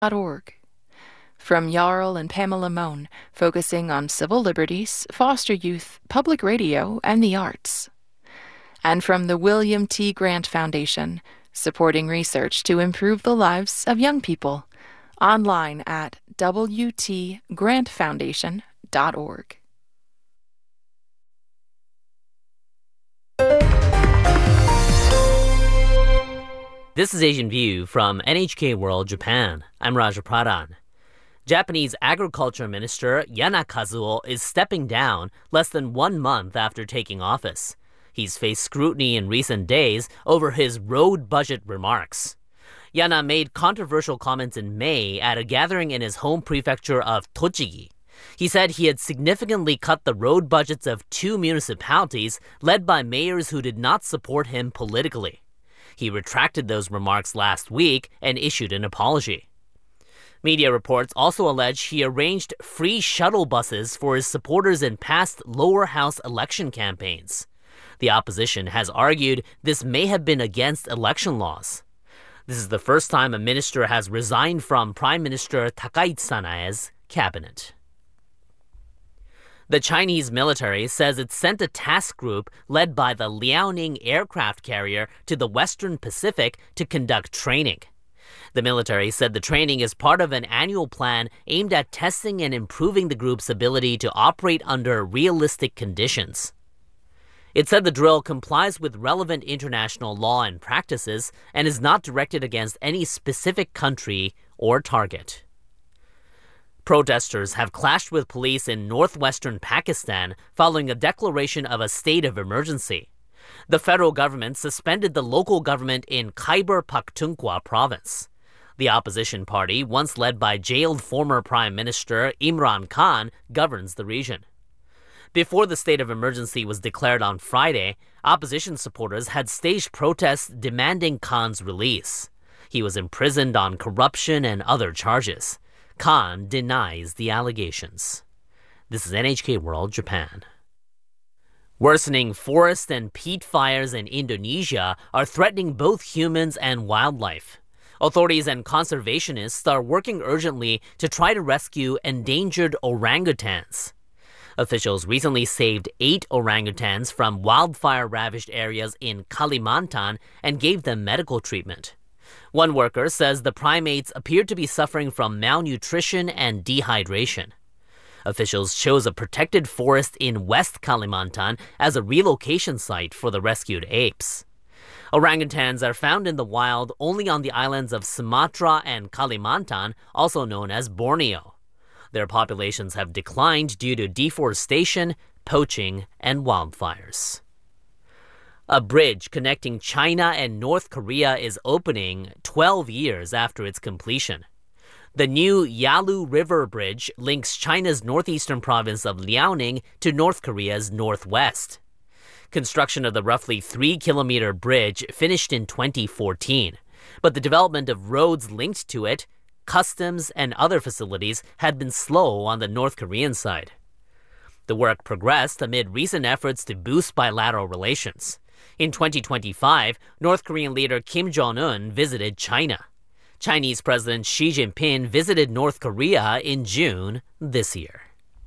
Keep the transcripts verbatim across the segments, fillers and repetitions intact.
org. From Jarl and Pamela Mohn, focusing on civil liberties, foster youth, public radio, and the arts. And from the William T. Grant Foundation, supporting research to improve the lives of young people. Online at w t grant foundation dot org. This is Asian View from N H K World Japan. I'm Raja Pradhan. Japanese Agriculture Minister Yana Kazuo is stepping down less than one month after taking office. He's faced scrutiny in recent days over his road budget remarks. Yana made controversial comments in May at a gathering in his home prefecture of Tochigi. He said he had significantly cut the road budgets of two municipalities led by mayors who did not support him politically. He retracted those remarks last week and issued an apology. Media reports also allege he arranged free shuttle buses for his supporters in past lower house election campaigns. The opposition has argued this may have been against election laws. This is the first time a minister has resigned from Prime Minister Takaichi Sanae's cabinet. The Chinese military says it sent a task group led by the Liaoning aircraft carrier to the Western Pacific to conduct training. The military said the training is part of an annual plan aimed at testing and improving the group's ability to operate under realistic conditions. It said the drill complies with relevant international law and practices and is not directed against any specific country or target. Protesters have clashed with police in northwestern Pakistan following a declaration of a state of emergency. The federal government suspended the local government in Khyber Pakhtunkhwa province. The opposition party, once led by jailed former Prime Minister Imran Khan, governs the region. Before the state of emergency was declared on Friday, opposition supporters had staged protests demanding Khan's release. He was imprisoned on corruption and other charges. Khan denies the allegations. This is N H K World Japan. Worsening forest and peat fires in Indonesia are threatening both humans and wildlife. Authorities and conservationists are working urgently to try to rescue endangered orangutans. Officials recently saved eight orangutans from wildfire-ravaged areas in Kalimantan and gave them medical treatment. One worker says the primates appeared to be suffering from malnutrition and dehydration. Officials chose a protected forest in West Kalimantan as a relocation site for the rescued apes. Orangutans are found in the wild only on the islands of Sumatra and Kalimantan, also known as Borneo. Their populations have declined due to deforestation, poaching, and wildfires. A bridge connecting China and North Korea is opening twelve years after its completion. The new Yalu River Bridge links China's northeastern province of Liaoning to North Korea's northwest. Construction of the roughly three-kilometer bridge finished in twenty fourteen, but the development of roads linked to it, customs, and other facilities had been slow on the North Korean side. The work progressed amid recent efforts to boost bilateral relations. In twenty twenty-five, North Korean leader Kim Jong-un visited China. Chinese President Xi Jinping visited North Korea in June this year.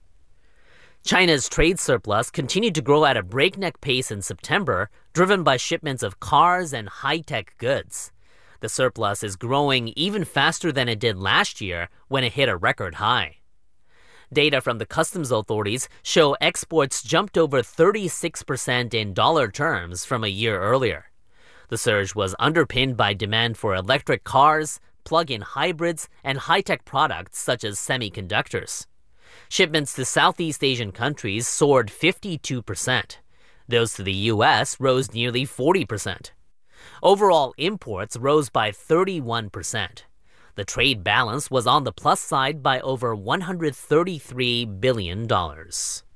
China's trade surplus continued to grow at a breakneck pace in September, driven by shipments of cars and high-tech goods. The surplus is growing even faster than it did last year when it hit a record high. Data from the customs authorities show exports jumped over thirty-six percent in dollar terms from a year earlier. The surge was underpinned by demand for electric cars, plug-in hybrids, and high-tech products such as semiconductors. Shipments to Southeast Asian countries soared fifty-two percent. Those to the U S rose nearly forty percent. Overall imports rose by thirty-one percent. The trade balance was on the plus side by over one hundred thirty-three billion dollars.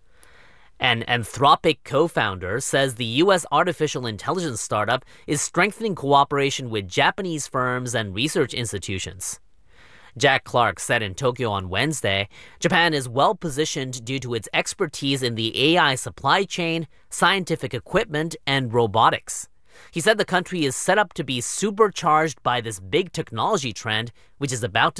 An Anthropic co-founder says the U S artificial intelligence startup is strengthening cooperation with Japanese firms and research institutions. Jack Clark said in Tokyo on Wednesday, Japan is well-positioned due to its expertise in the A I supply chain, scientific equipment, and robotics. He said the country is set up to be supercharged by this big technology trend, which is about to